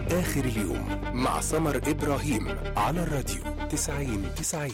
آخر اليوم مع سمر إبراهيم على الراديو 90-90.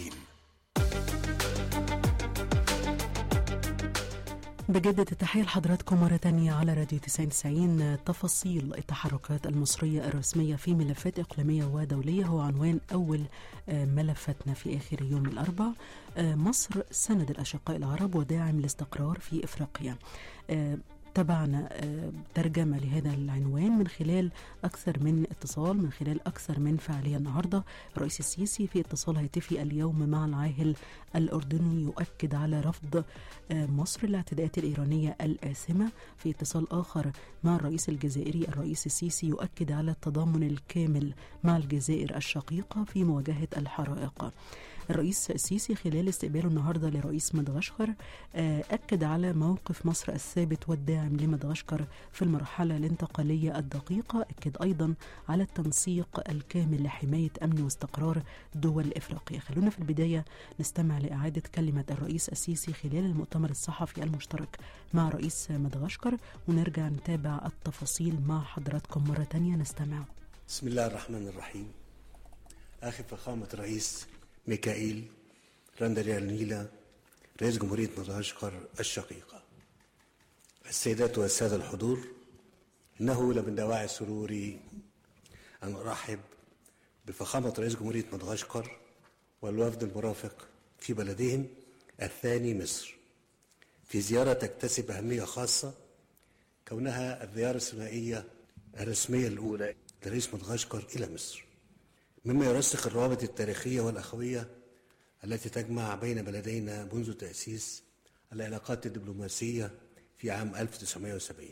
بجدد التحية لحضراتكم مرة تانية على راديو 90-90. تفاصيل التحركات المصرية الرسمية في ملفات إقليمية ودولية هو عنوان أول ملفاتنا في آخر يوم الأربع. مصر سند الأشقاء العرب وداعم الاستقرار في إفريقيا. تابعنا ترجمة لهذا العنوان من خلال أكثر من اتصال، من خلال أكثر من فعالية. النهاردة الرئيس السيسي في اتصال هاتفي اليوم مع العاهل الأردني يؤكد على رفض مصر الاعتداءات الإيرانية الآثمة. في اتصال آخر مع الرئيس الجزائري الرئيس السيسي يؤكد على التضامن الكامل مع الجزائر الشقيقة في مواجهة الحرائق. الرئيس السيسي خلال استقباله النهارده لرئيس مدغشقر أكد على موقف مصر الثابت والداعم لمدغشقر في المرحلة الانتقالية الدقيقة. أكد أيضا على التنسيق الكامل لحماية أمن واستقرار دول إفريقيا. خلونا في البداية نستمع لإعادة كلمة الرئيس السيسي خلال المؤتمر الصحفي المشترك مع رئيس مدغشقر، ونرجع نتابع التفاصيل مع حضراتكم مرة تانية. نستمع. بسم الله الرحمن الرحيم. أخي فخامة الرئيس ميكائيل راندريانيلا رئيس جمهورية مدغشقر الشقيقة، السيدات والسادة الحضور، إنه لمن دواعي سروري أن أرحب بفخامة رئيس جمهورية مدغشقر والوفد المرافق في بلدهم الثاني مصر، في زيارة تكتسب أهمية خاصة كونها الزيارة الثنائية الرسمية الأولى لرئيس مدغشقر إلى مصر، مما يرسخ الروابط التاريخية والأخوية التي تجمع بين بلدينا منذ تأسيس العلاقات الدبلوماسية في عام 1970،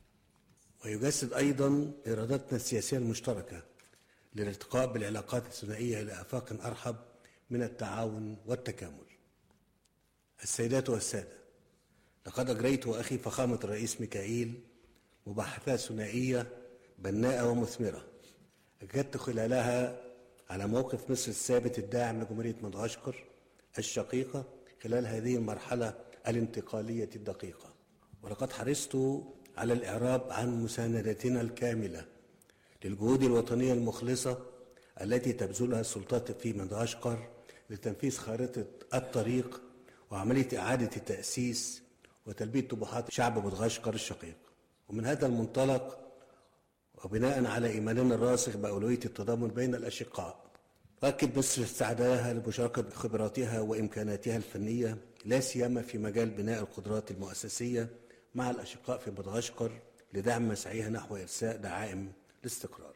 ويجسد أيضا إرادتنا السياسية المشتركة للارتقاء بالعلاقات الثنائية إلى آفاق أرحب من التعاون والتكامل. السيدات والسادة، لقد أجريت أخي فخامة الرئيس ميكائيل مباحثات ثنائية بناءة ومثمرة أكدت خلالها على موقف مصر الثابت الداعم لجمهورية مدغشقر الشقيقة خلال هذه المرحلة الانتقالية الدقيقة، ولقد حرصت على الإعراب عن مساندتنا الكاملة للجهود الوطنية المخلصة التي تبذلها السلطات في مدغشقر لتنفيذ خارطة الطريق وعملية إعادة التأسيس وتلبية طموحات شعب مدغشقر الشقيق. ومن هذا المنطلق وبناء على إيماننا الراسخ بأولوية التضامن بين الأشقاء، تؤكد مصر استعدادها لمشاركة خبراتها وإمكاناتها الفنية لا سيما في مجال بناء القدرات المؤسسية مع الأشقاء في مدغشقر لدعم مسعيها نحو إرساء دعائم الاستقرار.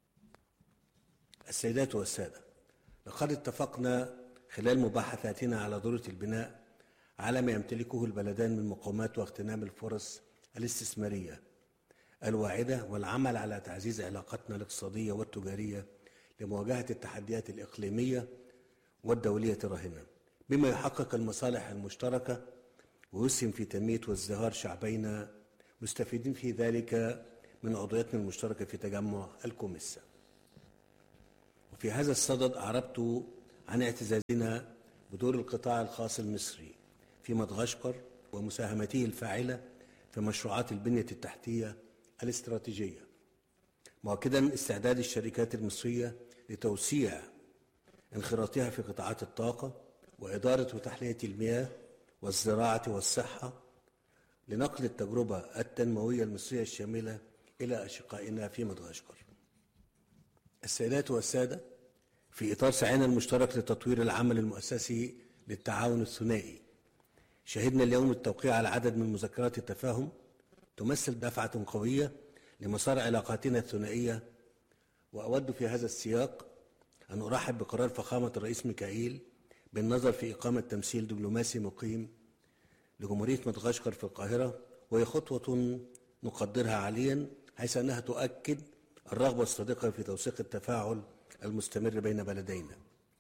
السيدات والسادة، لقد اتفقنا خلال مباحثاتنا على ضرورة البناء على ما يمتلكه البلدان من مقومات واغتنام الفرص الاستثمارية الواعدة، والعمل على تعزيز علاقاتنا الاقتصادية والتجارية لمواجهة التحديات الإقليمية والدولية الراهنة، بما يحقق المصالح المشتركة ويسهم في تنمية وازدهار شعبينا، مستفيدين في ذلك من عضويتنا المشتركة في تجمع الكوميسا. وفي هذا الصدد أعربت عن اعتزازنا بدور القطاع الخاص المصري في مدغشقر ومساهمته الفاعلة في مشروعات البنية التحتية الاستراتيجية، مؤكدا استعداد الشركات المصرية لتوسيع انخراطها في قطاعات الطاقة وإدارة وتحلية المياه والزراعة والصحة لنقل التجربة التنموية المصرية الشاملة إلى أشقائنا في مدغشقر. السيدات والسادة، في إطار سعينا المشترك لتطوير العمل المؤسسي للتعاون الثنائي، شهدنا اليوم التوقيع على عدد من مذكرات التفاهم تمثل دفعة قوية لمسار علاقاتنا الثنائية. وأود في هذا السياق أن أرحب بقرار فخامة الرئيس ميكائيل بالنظر في إقامة تمثيل دبلوماسي مقيم لجمهورية مدغشقر في القاهرة، وهي خطوة نقدرها عاليا، حيث أنها تؤكد الرغبة الصادقة في توثيق التفاعل المستمر بين بلدينا.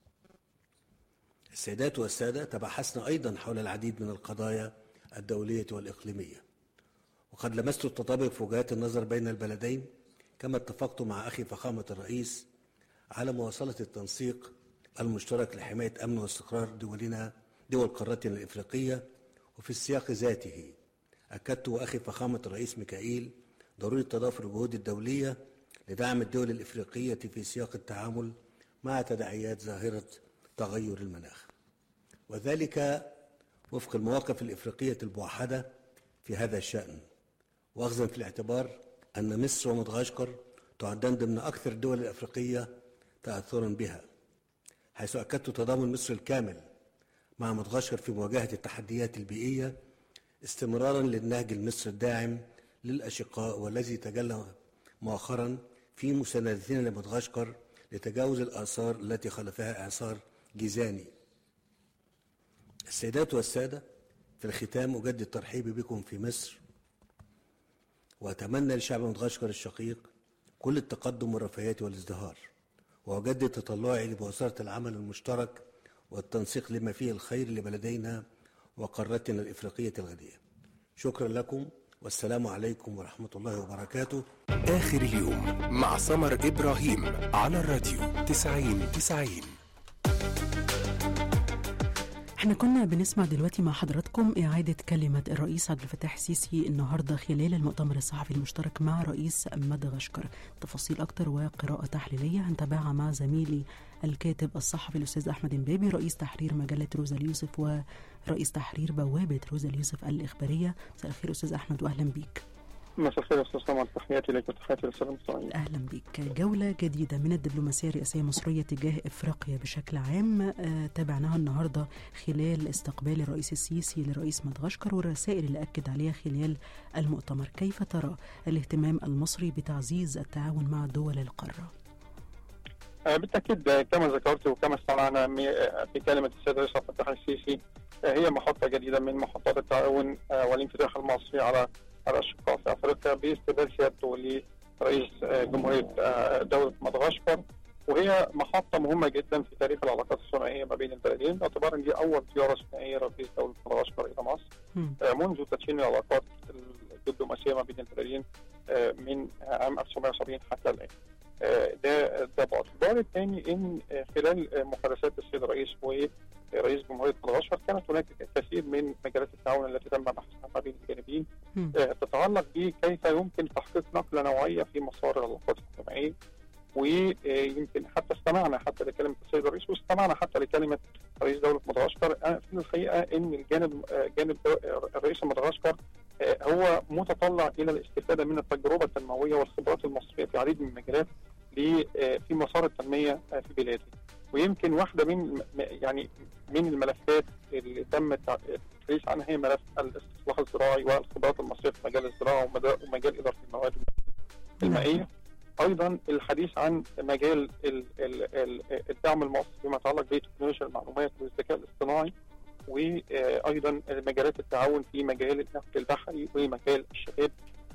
السيدات والسادة، تباحثنا أيضا حول العديد من القضايا الدولية والإقليمية، وقد لمست التطابق في وجهات النظر بين البلدين، كما اتفقت مع أخي فخامة الرئيس على مواصلة التنسيق المشترك لحماية أمن واستقرار دول قارتنا الإفريقية. وفي السياق ذاته أكدت وأخي فخامة الرئيس ميكائيل ضرورة تضافر الجهود الدولية لدعم الدول الإفريقية في سياق التعامل مع تداعيات ظاهرة تغير المناخ، وذلك وفق المواقف الإفريقية الموحدة في هذا الشأن، وأخذا في الاعتبار أن مصر ومدغشقر تعدان ضمن أكثر الدول الأفريقية تأثرا بها، حيث أكدت تضامن مصر الكامل مع مدغشقر في مواجهة التحديات البيئية استمرارا للنهج المصري الداعم للأشقاء، والذي تجلى مؤخرا في مساندتنا لمدغشقر لتجاوز الآثار التي خلفها إعصار جيزاني. السيدات والسادة، في الختام أجدد ترحيبي بكم في مصر، وأتمنى لشعب مدغشقر الشقيق كل التقدم والرفاهية والازدهار، وأجدد تطلعي لمواصلة العمل المشترك والتنسيق لما فيه الخير لبلدينا وقارتنا الإفريقية الغنية. شكرا لكم، والسلام عليكم ورحمة الله وبركاته. آخر اليوم مع سمر إبراهيم على الراديو 90-90. احنا كنا بنسمع دلوقتي مع حضراتكم إعادة كلمة الرئيس عبد الفتاح السيسي النهاردة خلال المؤتمر الصحفي المشترك مع رئيس مدغشقر. تفاصيل أكتر وقراءة تحليلية هنتابعها مع زميلي الكاتب الصحفي الأستاذ أحمد إمبابي، رئيس تحرير مجلة روزا اليوسف ورئيس تحرير بوابة روزا اليوسف الإخبارية. مساء الخير أستاذ أحمد وأهلا بيك. مساء الخير أستاذ سمر، تحياتي لك وتحياتي للسادة المستمعين. أهلا بك. جولة جديدة من الدبلوماسية الرئاسية المصرية تجاه إفريقيا بشكل عام تابعناها النهاردة خلال استقبال الرئيس السيسي لرئيس مدغشقر والرسائل اللي أكد عليها خلال المؤتمر. كيف ترى الاهتمام المصري بتعزيز التعاون مع دول القارة؟ بالتأكيد كما ذكرت وكما استمعنا في كلمة السيد الرئيس عبد الفتاح السيسي، هي محطة جديدة من محطات التعاون والانفتاح المصري على الأشقاء في أفريقيا باستقبال سيادته لرئيس جمهورية دولة مدغشقر، وهي محطة مهمة جدا في تاريخ العلاقات الثنائية ما بين البلدين، باعتبار أن دي أول زيارة ثنائية رئيس دولة مدغشقر إلى مصر منذ تدشين العلاقات الدبلوماسية ما بين البلدين من عام 1970 حتى الآن. ده بعد. البعد الثاني ان خلال محادثات السيد الرئيس ورئيس جمهوريه مدغشقر كانت هناك كثير من مجالات التعاون التي تم بحثها ما بين الجانبين تتعلق بكيف يمكن تحقيق نقله نوعيه في مسار العلاقات الثنائيه، ويمكن حتى استمعنا حتى لكلمه السيد الرئيس واستمعنا حتى لكلمه رئيس دوله مدغشقر. في الحقيقه ان جانب الرئيس مدغشقر هو متطلع الى الاستفاده من التجربه التنمويه والخبرات المصريه في عديد من المجالات في مسار التنميه في بلاده. ويمكن واحده من الملفات اللي تم الحديث عنها هي ملف الاستصلاح الزراعي والخبرات المصريه في مجال الزراعه ومجال اداره المواد المائيه. ايضا الحديث عن مجال الدعم المصري فيما يتعلق بتكنولوجيا المعلومات والذكاء الاصطناعي، وايضا مجالات التعاون في مجال النقل البحري ومجال الشباب،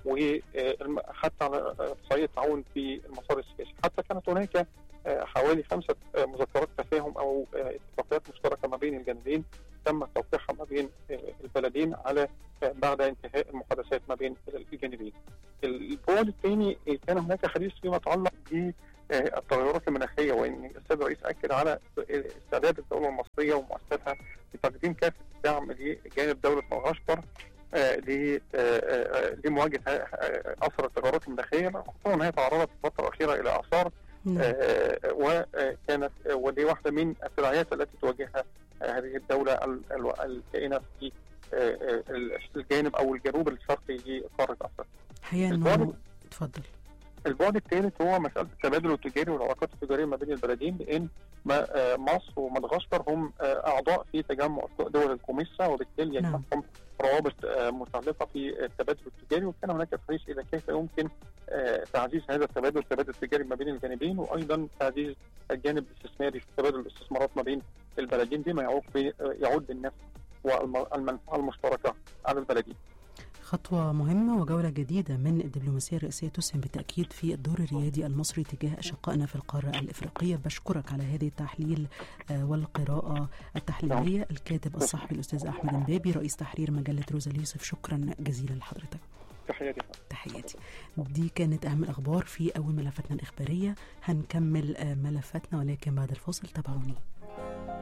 وحتى على صعيد التعاون في المسار السياسي. حتى كانت هناك حوالي 5 مذكرات تفاهم او اتفاقيات مشتركه ما بين الجانبين تم توقيعها ما بين البلدين على بعد انتهاء المحادثات ما بين الجانبين. البعد الثاني كان هناك حديث فيما يتعلق بالتغيرات المناخيه، وان السيد الرئيس اكد على استعداد الدوله المصريه ومؤسساتها لتقديم كافه الدعم لجانب دوله مدغشقر لمواجهه اثر التغيرات المناخيه، خصوصا انها تعرضت في الفتره الاخيره الى اثار ودي واحده من التداعيات التي تواجهها هذه الدوله الكائنه في الجانب او الجنوب الشرقي لقاره افريقيا. اتفضل. البعد الثالث هو مساله التبادل التجاري والعلاقات التجاريه ما بين البلدين، لان مصر ومدغشقر هم اعضاء في تجمع دول الكوميسا، وبالتالي يجمعهم روابط متعلقه في التبادل التجاري. وكان هناك حديث الى كيف يمكن تعزيز هذا التبادل التجاري ما بين الجانبين، وايضا تعزيز الجانب الاستثماري في تبادل الاستثمارات ما بين البلدين بما يعود بالنفع والمنفعه المشتركه على البلدين. خطوة مهمة وجولة جديدة من الدبلوماسية الرئاسية تسهم بالتأكيد في الدور الريادي المصري تجاه أشقائنا في القارة الإفريقية. بشكرك على هذه التحليل والقراءة التحليلية. الكاتب الصحفي الأستاذ أحمد إمبابي، رئيس تحرير مجلة روزا اليوسف، شكرا جزيلا لحضرتك. تحياتي. دي كانت أهم الأخبار في أول ملفاتنا الإخبارية. هنكمل ملفاتنا ولكن بعد الفاصل. تابعوني.